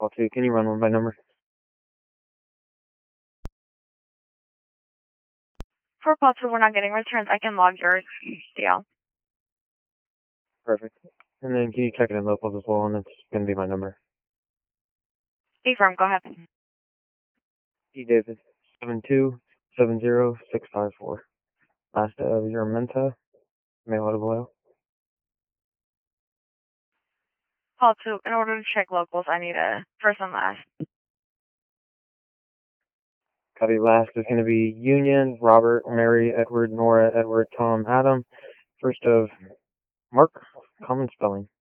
Call 2, can you run one by number? For call 2, we're not getting returns. I can log your CL. Perfect. And then can you check it in locals as well, and it's going to be my number. Affirm, go ahead. E. Davis, 7270654. Last of your Menta, mail out of oil. Call 2, in order to check locals, I need a first and last. Copy. Last is going to be Union, Robert, Mary, Edward, Nora, Edward, Tom, Adam. First of Mark, common spelling.